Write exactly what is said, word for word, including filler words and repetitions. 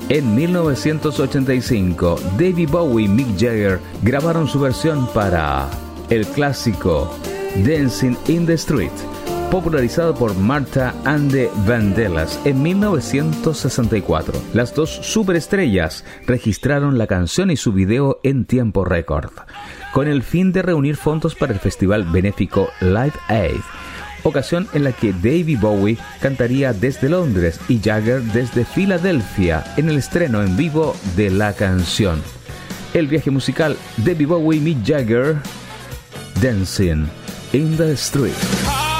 En mil novecientos ochenta y cinco, David Bowie y Mick Jagger grabaron su versión para el clásico Dancing in the Street, popularizado por Martha and the Vandellas en mil novecientos sesenta y cuatro. Las dos superestrellas registraron la canción y su video en tiempo récord, con el fin de reunir fondos para el festival benéfico Live Aid, ocasión en la que David Bowie cantaría desde Londres y Jagger desde Filadelfia en el estreno en vivo de la canción. El viaje musical David Bowie y Mick Jagger, Dancing in the Street.